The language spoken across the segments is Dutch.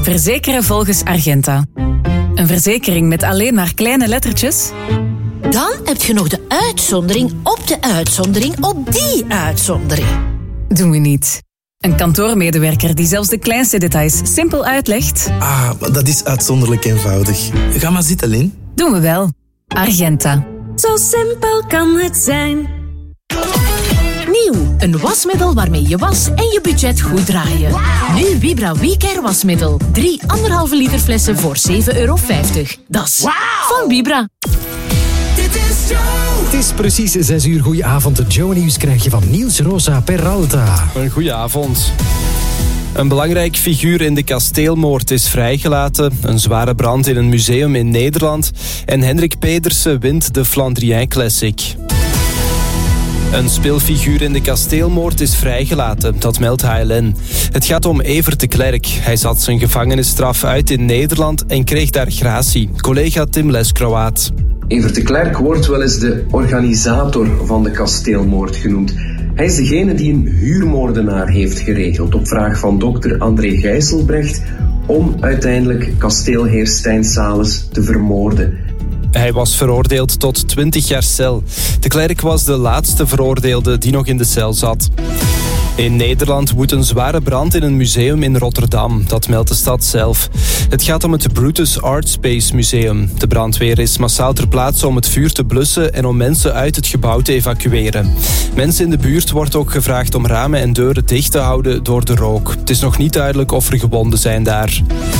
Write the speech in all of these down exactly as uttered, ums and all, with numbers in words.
Verzekeren volgens Argenta. Een verzekering met alleen maar kleine lettertjes? Dan heb je nog de uitzondering op de uitzondering op die uitzondering. Doen we niet. Een kantoormedewerker die zelfs de kleinste details simpel uitlegt? Ah, dat is uitzonderlijk eenvoudig. Ga maar zitten, Lin. Doen we wel. Argenta. Zo simpel kan het zijn. Nieuw, een wasmiddel waarmee je was en je budget goed draaien. Nu Vibra WeCare wasmiddel. Drie anderhalve liter flessen voor zeven euro vijftig. Dat is van Vibra. Dit is Joe. Het is precies zes uur. Goedenavond. Het Joe-nieuws krijg je van Niels Rosa Peralta. Een goedenavond. Een belangrijk figuur in de kasteelmoord is vrijgelaten. Een zware brand in een museum in Nederland. En Hendrik Pedersen wint de Flandrien Classic. Een speelfiguur in de kasteelmoord is vrijgelaten, dat meldt H L N. Het gaat om Evert de Klerk. Hij zat zijn gevangenisstraf uit in Nederland en kreeg daar gratie. Collega Tim Leskroaat. Evert de Klerk wordt wel eens de organisator van de kasteelmoord genoemd. Hij is degene die een huurmoordenaar heeft geregeld op vraag van dokter André Gijsselbrecht om uiteindelijk kasteelheer Stijn Sales te vermoorden. Hij was veroordeeld tot twintig jaar cel. De Klerk was de laatste veroordeelde die nog in de cel zat. In Nederland woedt een zware brand in een museum in Rotterdam. Dat meldt de stad zelf. Het gaat om het Brutus Art Space Museum. De brandweer is massaal ter plaatse om het vuur te blussen en om mensen uit het gebouw te evacueren. Mensen in de buurt wordt ook gevraagd om ramen en deuren dicht te houden door de rook. Het is nog niet duidelijk of er gewonden zijn daar.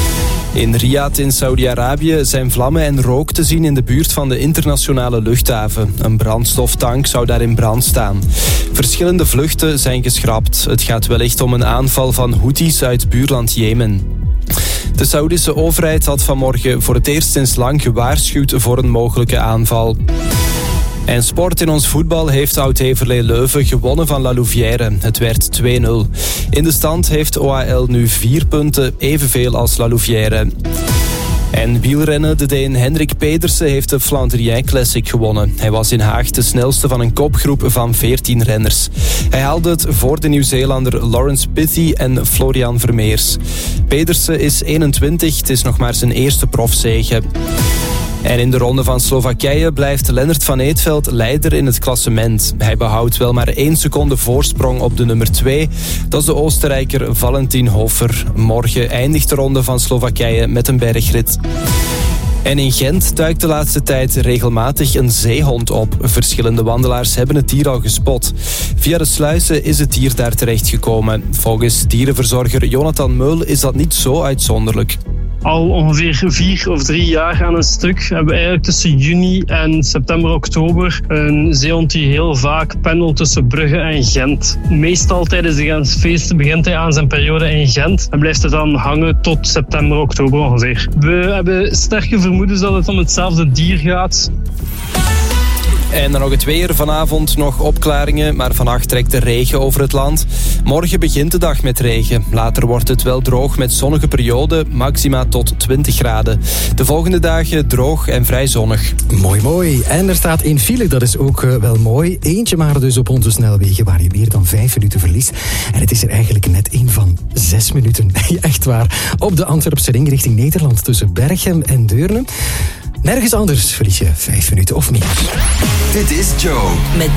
In Riyadh in Saudi-Arabië zijn vlammen en rook te zien in de buurt van de internationale luchthaven. Een brandstoftank zou daar in brand staan. Verschillende vluchten zijn geschrapt. Het gaat wellicht om een aanval van Houthis uit buurland Jemen. De Saoedische overheid had vanmorgen voor het eerst sinds lang gewaarschuwd voor een mogelijke aanval. En sport in ons voetbal heeft Oud-Heverlee Leuven gewonnen van La Louvière. Het werd twee nul. In de stand heeft O H L nu vier punten, evenveel als La Louvière. En wielrennen, de Deen Hendrik Pedersen heeft de Flandrien Classic gewonnen. Hij was in Haag de snelste van een kopgroep van veertien renners. Hij haalde het voor de Nieuw-Zeelander Lawrence Pithy en Florian Vermeers. Pedersen is eenentwintig, het is nog maar zijn eerste profzege. En in de ronde van Slowakije blijft Lennart van Eetveld leider in het klassement. Hij behoudt wel maar één seconde voorsprong op de nummer twee. Dat is de Oostenrijker Valentin Hofer. Morgen eindigt de ronde van Slowakije met een bergrit. En in Gent duikt de laatste tijd regelmatig een zeehond op. Verschillende wandelaars hebben het dier al gespot. Via de sluizen is het dier daar terechtgekomen. Volgens dierenverzorger Jonathan Meul is dat niet zo uitzonderlijk. Al ongeveer vier of drie jaar aan een stuk hebben we eigenlijk tussen juni en september, oktober een zeehond die heel vaak pendelt tussen Brugge en Gent. Meestal tijdens de Gentfeesten begint hij aan zijn periode in Gent en blijft het dan hangen tot september, oktober ongeveer. We hebben sterke vermoedens dat het om hetzelfde dier gaat. En dan nog het weer. Vanavond nog opklaringen, maar vannacht trekt de regen over het land. Morgen begint de dag met regen. Later wordt het wel droog met zonnige perioden, maxima tot twintig graden. De volgende dagen droog en vrij zonnig. Mooi, mooi. En er staat één file, dat is ook uh, wel mooi. Eentje maar dus op onze snelwegen waar je meer dan vijf minuten verliest. En het is er eigenlijk net één van zes minuten. Echt waar. Op de Antwerpse ring richting Nederland tussen Berchem en Deurne. Nergens anders verlies je vijf minuten of meer. Dit is Joe. Met